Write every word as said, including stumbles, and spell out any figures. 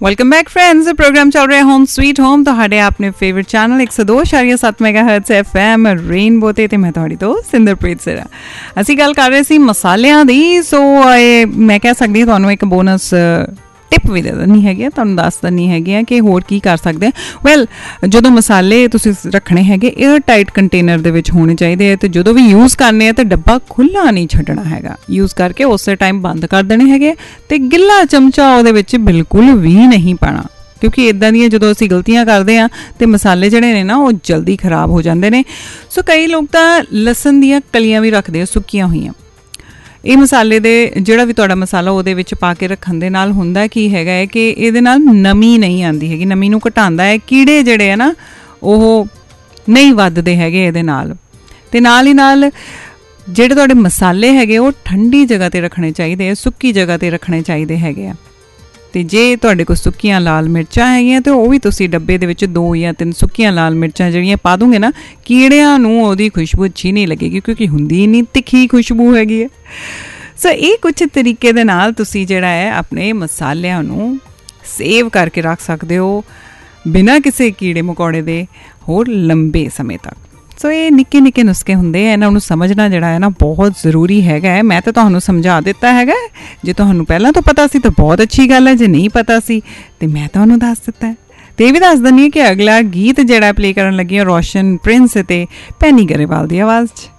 Welcome back friends. Programme चल रहा है होम स्वीट होम ਤੁਹਾਡੇ ਆਪਣੇ ਫੇਵਰਿਟ ਚੈਨਲ एक सौ दो दशमलव सात ਮੈਗਾਹਰਟਜ਼ ਐਫ ਐਮ ਰੇਨਬੋ ਤੇ ਤੇ ਮੈਂ ਤੁਹਾਡੀ ਤੋਂ ਸਿੰਦਰਪ੍ਰੀਤ ਸਿਰਾ। ਅਸੀਂ ਗੱਲ ਕਰ ਰਹੇ ਸੀ ਮਸਾਲਿਆਂ ਦੀ। ਸੋ ਮੈਂ ਕਹਿ ਸਕਦੀ ਹਾਂ ਤੁਹਾਨੂੰ ਇੱਕ ਬੋਨਸ टिप भी दे दिंदी हैगी, तुहानूं दस दिंदी हैगी कि होर की कर सकते हैं। वैल जो मसाले तुसीं रखने हैगे एयर टाइट कंटेनर दे विच होने चाहिए, तो जो भी यूज़ करने तो डब्बा खुला नहीं छड्डना हैगा, यूज़ करके उस टाइम बंद कर देने हैगे ते गिला चमचा उहदे विच बिल्कुल भी नहीं पाना, क्योंकि इदां दी जो असीं गलतियां करते हैं तो मसाले जिहड़े ने ना वो जल्दी खराब हो जाते हैं। सो कई लोग तो लसन दियां कलियां भी रखते हैं सुक्कियां होईयां। ਇਹ ਮਸਾਲੇ ਦੇ ਜਿਹੜਾ ਵੀ ਤੁਹਾਡਾ ਮਸਾਲਾ ਉਹਦੇ ਵਿੱਚ ਪਾ ਕੇ ਰੱਖਣ ਦੇ ਨਾਲ ਹੁੰਦਾ ਕੀ ਹੈਗਾ ਹੈ ਕਿ ਇਹਦੇ ਨਾਲ ਨਮੀ ਨਹੀਂ ਆਉਂਦੀ ਹੈਗੀ, ਨਮੀ ਨੂੰ ਘਟਾਉਂਦਾ ਹੈ। ਕੀੜੇ ਜਿਹੜੇ ਆ ਨਾ ਉਹ ਨਹੀਂ ਵੱਧਦੇ ਹੈਗੇ ਇਹਦੇ ਨਾਲ। ਤੇ ਨਾਲ ਹੀ ਨਾਲ ਜਿਹੜੇ ਤੁਹਾਡੇ ਮਸਾਲੇ ਹੈਗੇ ਉਹ ਠੰਡੀ ਜਗ੍ਹਾ ਤੇ ਰੱਖਣੇ ਚਾਹੀਦੇ ਆ, ਸੁੱਕੀ ਜਗ੍ਹਾ ਤੇ ਰੱਖਣੇ ਚਾਹੀਦੇ ਹੈਗੇ ਆ। ਤੇ ਜੇ ਤੁਹਾਡੇ ਕੋਲ ਸੁੱਕੀਆਂ ਲਾਲ ਮਿਰਚਾਂ ਹੈਗੀਆਂ ਤੇ ਉਹ ਵੀ ਤੁਸੀਂ ਡੱਬੇ ਦੇ ਵਿੱਚ ਦੋ ਜਾਂ ਤਿੰਨ ਸੁੱਕੀਆਂ ਲਾਲ ਮਿਰਚਾਂ ਜਿਹੜੀਆਂ ਪਾ ਦੋਗੇ ਨਾ, ਕੀੜਿਆਂ ਨੂੰ ਉਹਦੀ ਖੁਸ਼ਬੂ ਅੱਛੀ ਨਹੀਂ ਲੱਗੇਗੀ, ਕਿਉਂਕਿ ਹੁੰਦੀ ਨਹੀਂ ਤਿੱਖੀ ਖੁਸ਼ਬੂ ਹੈਗੀ ਹੈ। ਸੋ ਇਹ ਕੁਝ ਤਰੀਕੇ ਦੇ ਨਾਲ ਤੁਸੀਂ ਜਿਹੜਾ ਹੈ ਆਪਣੇ ਮਸਾਲਿਆਂ ਨੂੰ ਸੇਵ ਕਰਕੇ ਰੱਖ ਸਕਦੇ ਹੋ ਬਿਨਾਂ ਕਿਸੇ ਕੀੜੇ ਮਕੌੜੇ ਦੇ ਹੋਰ ਲੰਬੇ ਸਮੇਂ ਤੱਕ। ਸੋ ਇਹ ਨਿੱਕੇ ਨਿੱਕੇ ਨੁਸਖੇ ਹੁੰਦੇ ਆ, ਇਹਨਾਂ ਨੂੰ ਸਮਝਣਾ ਜਿਹੜਾ ਹੈ ਨਾ ਬਹੁਤ ਜ਼ਰੂਰੀ ਹੈਗਾ ਹੈ। ਮੈਂ ਤਾਂ ਤੁਹਾਨੂੰ ਸਮਝਾ ਦਿੱਤਾ ਹੈਗਾ, ਜੇ ਤੁਹਾਨੂੰ ਪਹਿਲਾਂ ਤੋਂ ਪਤਾ ਸੀ ਤਾਂ ਬਹੁਤ ਅੱਛੀ ਗੱਲ ਹੈ, ਜੇ ਨਹੀਂ ਪਤਾ ਸੀ ਤੇ ਮੈਂ ਤੁਹਾਨੂੰ ਦੱਸ ਦਿੱਤਾ ਹੈ। ਤੇ ਇਹ ਵੀ ਦੱਸ ਦਿੰਦੀ ਹਾਂ ਕਿ ਅਗਲਾ ਗੀਤ ਜਿਹੜਾ ਪਲੇ ਕਰਨ ਲੱਗੀ ਹਾਂ ਰੋਸ਼ਨ ਪ੍ਰਿੰਸ ਤੇ ਪੈਨੀ ਗਰੇਵਾਲ ਦੀ ਆਵਾਜ਼ 'ਚ।